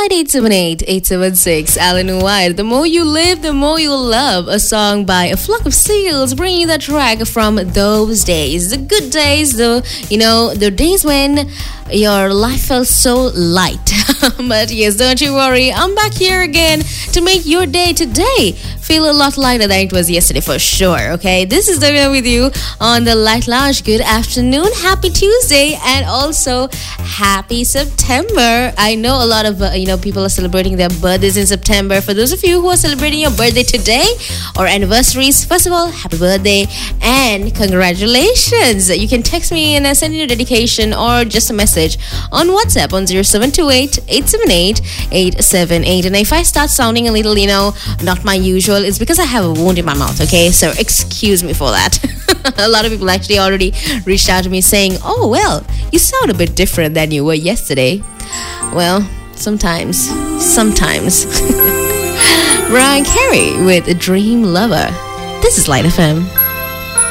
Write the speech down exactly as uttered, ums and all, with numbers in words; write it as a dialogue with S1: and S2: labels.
S1: Light eight seven eight, eight seven six, Alan White. The more you live, the more you love. A song by A Flock of Seals, bringing you that track from those days. The good days, the, you know, the days when your life felt so light. But yes, don't you worry. I'm back here again to make your day today feel a lot lighter than it was yesterday for sure, okay? This is Davina with you on the Light Lounge. Good afternoon, happy Tuesday, and also happy September. I know a lot of, uh, you know, people are celebrating their birthdays in September. For those of you who are celebrating your birthday today or anniversaries, first of all, happy birthday and congratulations. You can text me and send in your dedication or just a message on WhatsApp on zero seven two eight, eight seven eight, eight seven eight. And if I start sounding a little, you know, not my usual, it's because I have a wound in my mouth, okay? So excuse me for that. A lot of people actually already reached out to me saying, oh, well, you sound a bit different than you were yesterday. Well, sometimes, sometimes. Mariah Carey with Dream Lover. This is Light F M.